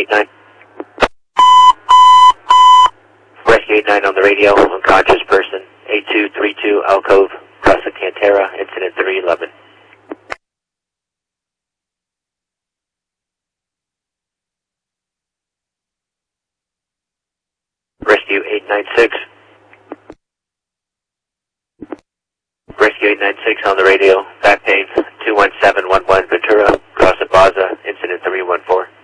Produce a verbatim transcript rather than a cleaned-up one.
eight nine. Rescue eight nine on the radio, unconscious person, eight two three two Alcove, Casa Cantera, incident three eleven. Rescue eight nine six. Rescue eight nine six on the radio, back pain, two one seven one one Ventura, Casa Baza, incident three one four.